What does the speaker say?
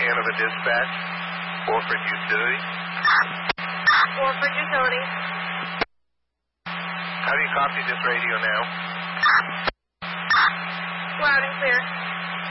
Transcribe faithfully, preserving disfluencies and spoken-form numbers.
Hanover Dispatch, Orford Utility. Orford Utility. How do you copy this radio now? Loud and clear.